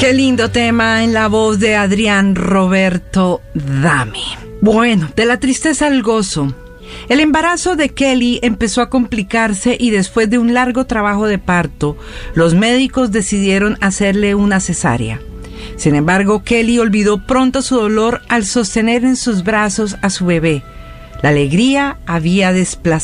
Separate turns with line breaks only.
Qué lindo tema en la voz de Adrián Roberto Dami. Bueno, de la tristeza al gozo. El embarazo de Kelly empezó a complicarse y después de un largo trabajo de parto, los médicos decidieron hacerle una cesárea. Sin embargo, Kelly olvidó pronto su dolor al sostener en sus brazos a su bebé. La alegría había desplazado